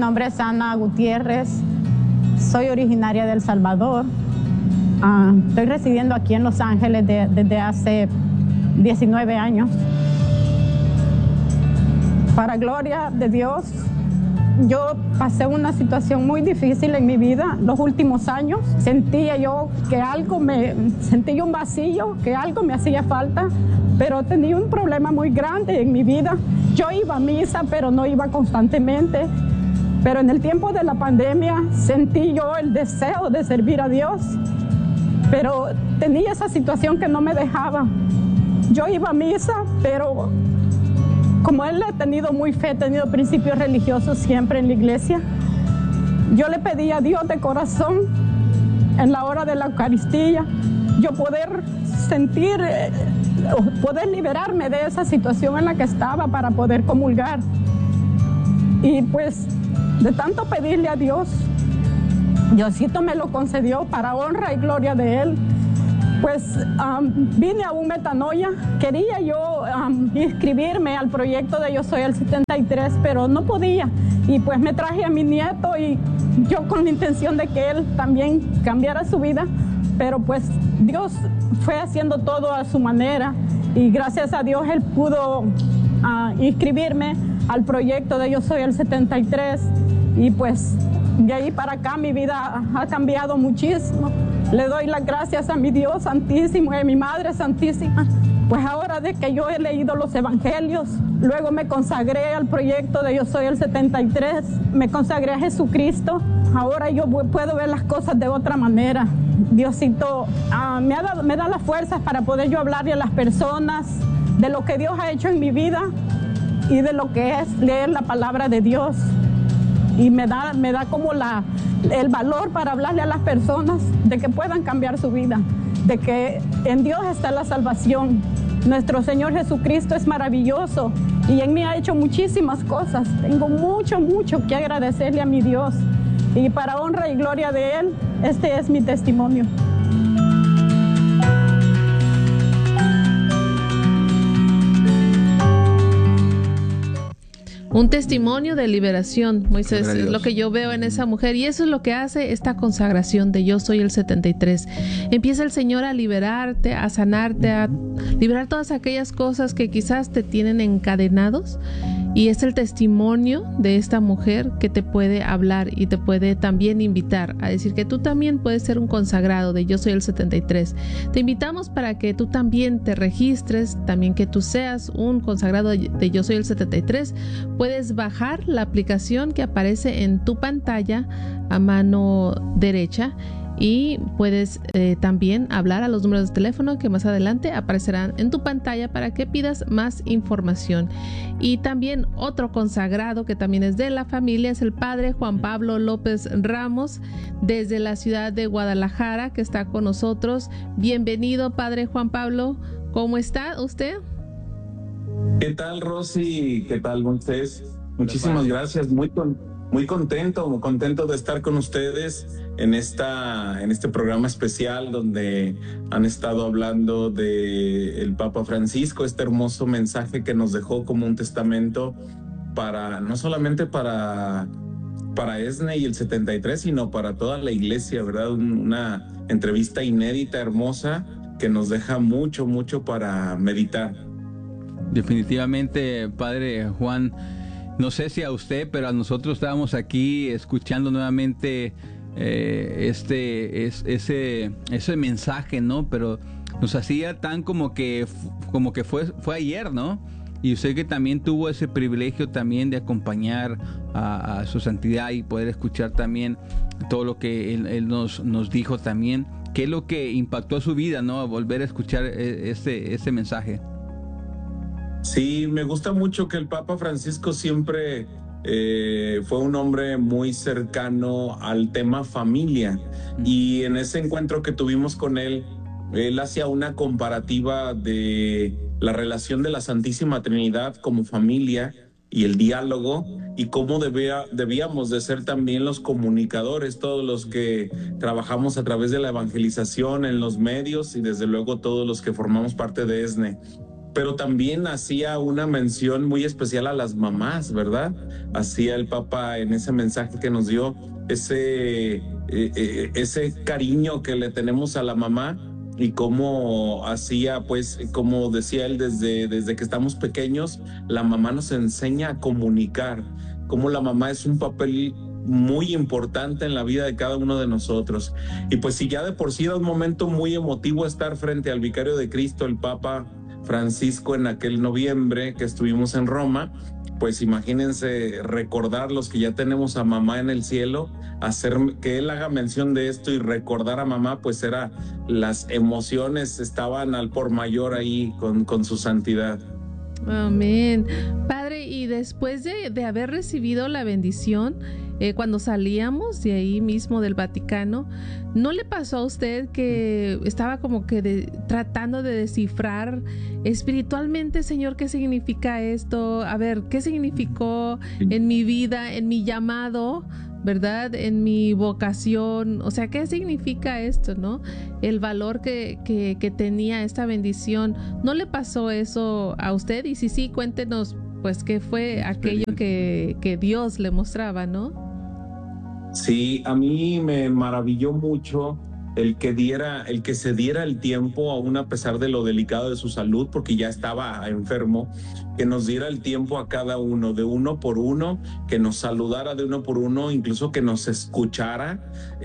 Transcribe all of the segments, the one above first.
nombre es Ana Gutiérrez, soy originaria de El Salvador. Estoy residiendo aquí en Los Ángeles desde hace 19 años. Para gloria de Dios, yo pasé una situación muy difícil en mi vida los últimos años. Sentía yo sentía un vacío, que algo me hacía falta, pero tenía un problema muy grande en mi vida. Yo iba a misa, pero no iba constantemente. Pero en el tiempo de la pandemia sentí yo el deseo de servir a Dios, pero tenía esa situación que no me dejaba. Yo iba a misa, pero como él he tenido muy fe, he tenido principios religiosos siempre en la iglesia, yo le pedí a Dios de corazón, en la hora de la Eucaristía, yo poder sentir, poder liberarme de esa situación en la que estaba para poder comulgar. Y pues, de tanto pedirle a Dios, Diosito me lo concedió para honra y gloria de Él. Pues vine a un Metanoia, quería yo inscribirme al proyecto de Yo Soy el 73, pero no podía. Y pues me traje a mi nieto y yo con la intención de que él también cambiara su vida, pero pues Dios fue haciendo todo a su manera y gracias a Dios él pudo inscribirme al proyecto de Yo Soy el 73 y pues de ahí para acá mi vida ha cambiado muchísimo. Le doy las gracias a mi Dios Santísimo y a mi Madre Santísima. Pues ahora de que yo he leído los evangelios, luego me consagré al proyecto de Yo Soy el 73, me consagré a Jesucristo. Ahora yo puedo ver las cosas de otra manera. Diosito me da las fuerzas para poder yo hablarle a las personas de lo que Dios ha hecho en mi vida y de lo que es leer la palabra de Dios. Y me da como el valor para hablarle a las personas de que puedan cambiar su vida, de que en Dios está la salvación. Nuestro Señor Jesucristo es maravilloso y en mí ha hecho muchísimas cosas. Tengo mucho que agradecerle a mi Dios. Y para honra y gloria de Él, este es mi testimonio. Un testimonio de liberación, Moisés, es lo que yo veo en esa mujer y eso es lo que hace esta consagración de Yo Soy el 73. Empieza el Señor a liberarte, a sanarte, a liberar todas aquellas cosas que quizás te tienen encadenados y es el testimonio de esta mujer que te puede hablar y te puede también invitar a decir que tú también puedes ser un consagrado de Yo Soy el 73. Te invitamos para que tú también te registres, también que tú seas un consagrado de Yo Soy el 73. Puedes bajar la aplicación que aparece en tu pantalla a mano derecha y puedes también hablar a los números de teléfono que más adelante aparecerán en tu pantalla para que pidas más información. Y también otro consagrado que también es de la familia es el padre Juan Pablo López Ramos desde la ciudad de Guadalajara que está con nosotros. Bienvenido, padre Juan Pablo. ¿Cómo está usted? ¿Qué tal, Rosy? ¿Qué tal, Moisés? Muchísimas gracias. Muy contento de estar con ustedes en este programa especial donde han estado hablando de el Papa Francisco, este hermoso mensaje que nos dejó como un testamento para no solamente para ESNE y el 73, sino para toda la iglesia, ¿verdad? Una entrevista inédita, hermosa, que nos deja mucho para meditar. Definitivamente, padre Juan, no sé si a usted, pero a nosotros estábamos aquí escuchando nuevamente ese mensaje, ¿no? Pero nos hacía tan como que fue ayer, ¿no? Y usted que también tuvo ese privilegio también de acompañar a su santidad y poder escuchar también todo lo que él nos dijo también. ¿Qué es lo que impactó su vida, ¿no? Volver a escuchar ese mensaje. Sí, me gusta mucho que el Papa Francisco siempre fue un hombre muy cercano al tema familia y en ese encuentro que tuvimos con él hacía una comparativa de la relación de la Santísima Trinidad como familia y el diálogo y cómo debíamos de ser también los comunicadores, todos los que trabajamos a través de la evangelización en los medios y desde luego todos los que formamos parte de ESNE. pero también hacía una mención muy especial a las mamás, ¿verdad? Hacía el Papa en ese mensaje que nos dio ese cariño que le tenemos a la mamá, y cómo hacía, pues, como decía él, desde que estamos pequeños, la mamá nos enseña a comunicar, cómo la mamá es un papel muy importante en la vida de cada uno de nosotros. Y pues si ya de por sí era un momento muy emotivo estar frente al Vicario de Cristo, el Papa Francisco, en aquel noviembre que estuvimos en Roma, pues imagínense recordar los que ya tenemos a mamá en el cielo, hacer que él haga mención de esto y recordar a mamá, pues las emociones estaban al por mayor ahí con su santidad. Amén. Padre, y después de haber recibido la bendición, cuando salíamos de ahí mismo del Vaticano, ¿no le pasó a usted que estaba como que tratando de descifrar espiritualmente, Señor, qué significa esto? A ver, ¿qué significó en mi vida, en mi llamado, ¿verdad? En mi vocación, o sea, ¿qué significa esto, no? El valor que tenía esta bendición. ¿No le pasó eso a usted? Y si sí, cuéntenos, pues, qué fue aquello que Dios le mostraba, ¿no? Sí, a mí me maravilló mucho el que se diera el tiempo, aún a pesar de lo delicado de su salud, porque ya estaba enfermo, que nos diera el tiempo a cada uno, de uno por uno, que nos saludara de uno por uno, incluso que nos escuchara.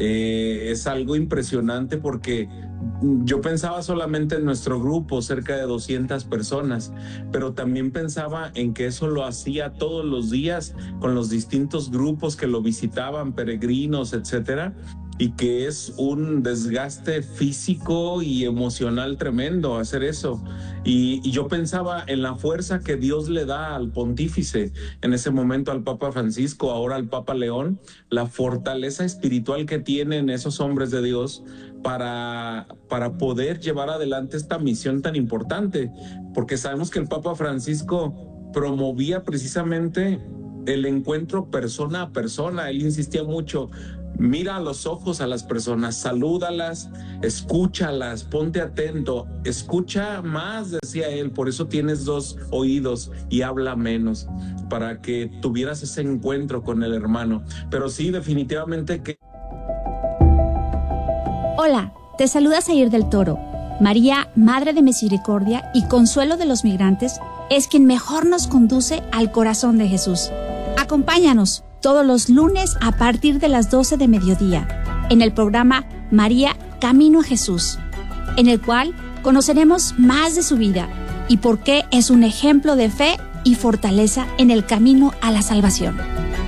Es algo impresionante, porque yo pensaba solamente en nuestro grupo, cerca de 200 personas, pero también pensaba en que eso lo hacía todos los días con los distintos grupos que lo visitaban, peregrinos, etcétera, y que es un desgaste físico y emocional tremendo hacer eso. Y yo pensaba en la fuerza que Dios le da al pontífice, en ese momento al Papa Francisco, ahora al Papa León, la fortaleza espiritual que tienen esos hombres de Dios para poder llevar adelante esta misión tan importante, porque sabemos que el Papa Francisco promovía precisamente el encuentro persona a persona. Él insistía mucho: mira a los ojos a las personas, salúdalas, escúchalas, ponte atento, escucha más, decía él, por eso tienes 2 oídos y habla menos, para que tuvieras ese encuentro con el hermano. Pero sí, definitivamente que... Hola, te saluda Zair del Toro. María, Madre de Misericordia y Consuelo de los Migrantes, es quien mejor nos conduce al corazón de Jesús. Acompáñanos todos los lunes a partir de las 12 de mediodía en el programa María, Camino a Jesús, en el cual conoceremos más de su vida y por qué es un ejemplo de fe y fortaleza en el camino a la salvación.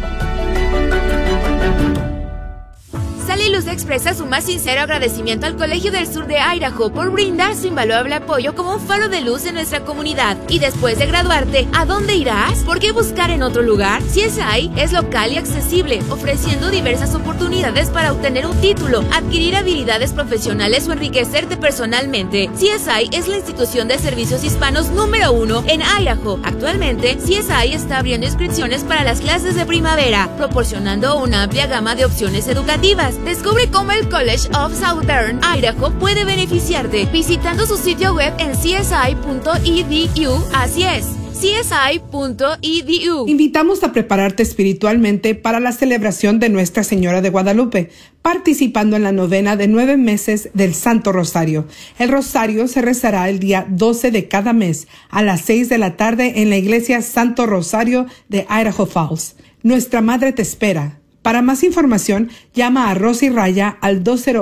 Sally Luz expresa su más sincero agradecimiento al Colegio del Sur de Idaho por brindar su invaluable apoyo como un faro de luz en nuestra comunidad. Y después de graduarte, ¿a dónde irás? ¿Por qué buscar en otro lugar? CSI es local y accesible, ofreciendo diversas oportunidades para obtener un título, adquirir habilidades profesionales o enriquecerte personalmente. CSI es la institución de servicios hispanos número 1 en Idaho. Actualmente, CSI está abriendo inscripciones para las clases de primavera, proporcionando una amplia gama de opciones educativas. Descubre cómo el College of Southern Idaho puede beneficiarte visitando su sitio web en csi.edu. Así es, csi.edu. Invitamos a prepararte espiritualmente para la celebración de Nuestra Señora de Guadalupe, participando en la novena de 9 meses del Santo Rosario. El Rosario se rezará el día 12 de cada mes a las 6 de la tarde en la iglesia Santo Rosario de Idaho Falls. Nuestra Madre te espera. Para más información, llama a Rosy Raya al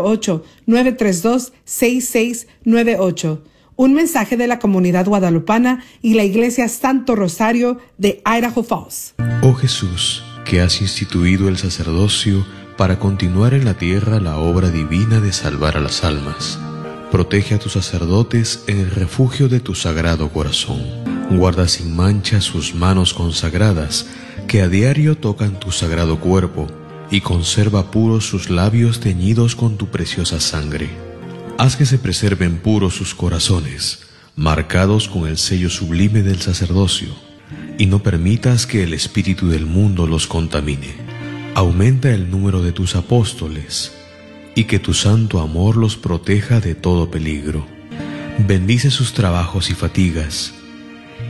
208-932-6698. Un mensaje de la comunidad guadalupana y la Iglesia Santo Rosario de Idaho Falls. Oh Jesús, que has instituido el sacerdocio para continuar en la tierra la obra divina de salvar a las almas. Protege a tus sacerdotes en el refugio de tu sagrado corazón. Guarda sin mancha sus manos consagradas, que a diario tocan tu sagrado cuerpo, y conserva puros sus labios teñidos con tu preciosa sangre. Haz que se preserven puros sus corazones, marcados con el sello sublime del sacerdocio, y no permitas que el espíritu del mundo los contamine. Aumenta el número de tus apóstoles, y que tu santo amor los proteja de todo peligro. Bendice sus trabajos y fatigas,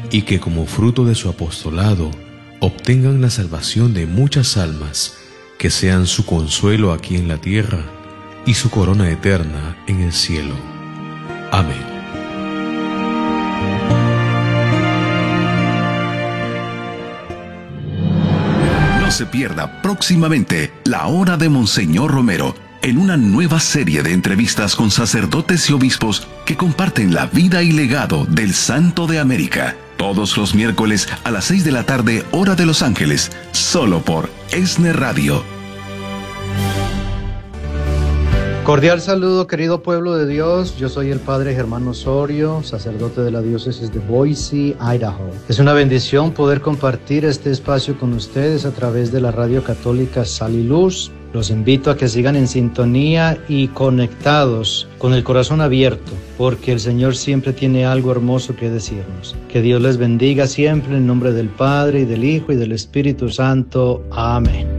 y que como fruto de su apostolado obtengan la salvación de muchas almas, que sean su consuelo aquí en la tierra y su corona eterna en el cielo. Amén. No se pierda próximamente La Hora de Monseñor Romero, en una nueva serie de entrevistas con sacerdotes y obispos que comparten la vida y legado del Santo de América. Todos los miércoles a las 6 de la tarde, hora de Los Ángeles, solo por ESNE Radio. Cordial saludo, querido pueblo de Dios. Yo soy el Padre Germán Osorio, sacerdote de la diócesis de Boise, Idaho. Es una bendición poder compartir este espacio con ustedes a través de la radio católica Sal y Luz. Los invito a que sigan en sintonía y conectados, con el corazón abierto, porque el Señor siempre tiene algo hermoso que decirnos. Que Dios les bendiga siempre en nombre del Padre, y del Hijo, y del Espíritu Santo. Amén.